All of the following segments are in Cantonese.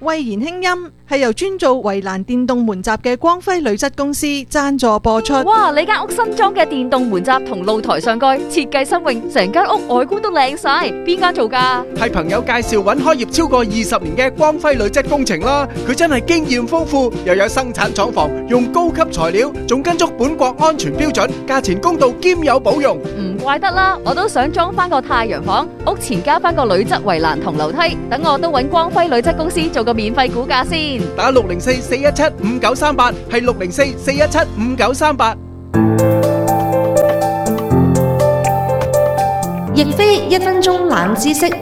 蔚然輕音係由專做圍欄電動門閘嘅光輝鋁質公司贊助播出。 哇！你間屋新裝嘅電動門閘同露台上蓋設計新穎，成間屋外觀都靚晒。邊間做㗎？ 係朋友介紹揾開業超過20年嘅光輝鋁質工程啦。佢真係經驗豐富，又有生產廠房，用高級材料，仲跟足本國安全標準，價錢公道兼有保用。 唔怪得啦，我都想裝翻個太陽房，屋前加翻個鋁質圍欄同樓梯，等我都揾光輝鋁質公司做個免費估價先。 打604-417-5938，係604-417-5938。 亦非1分鐘冷知識。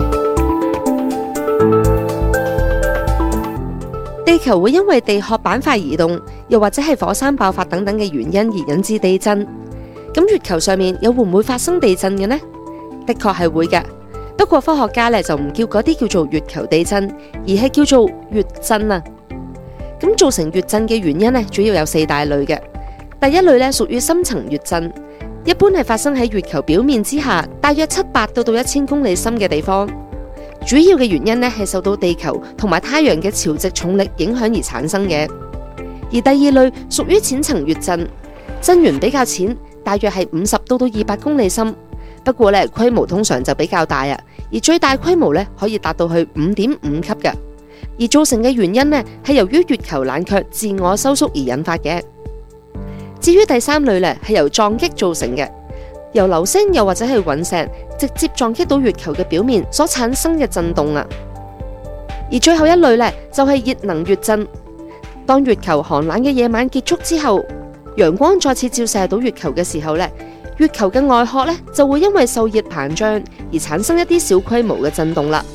地球會因為地殼板塊移動，又或者係火山爆發等等嘅原因而引致地震。咁月球上面又會唔會發生地震嘅呢？的確係會嘅，不過科學家就唔叫嗰啲叫做月球地震，而係叫做月震啊。咁造成月震嘅原因主要有4大類嘅。第一類屬於深層月震，一般係發生喺月球表面之下大約700到1000公里深嘅地方。主要嘅原因係受到地球同埋太陽嘅潮汐重力影響而產生嘅。而第二類屬於淺層月震，震源比較淺，大約係50到200公里深，不過規模通常就比較大啊，而最大規模可以達到去5.5級嘅。而造成嘅原因係由於月球冷卻自我收縮而引發嘅。至於第三類係由撞擊造成嘅，由流星又或者係隕石直接撞擊到月球嘅表面所產生嘅震動啊。而最後一類就係熱能月震，當月球寒冷嘅夜晚結束之後，陽光再次照射到月球嘅時候月球嘅外殼就會因為受熱膨脹而產生一啲小規模嘅震動啦。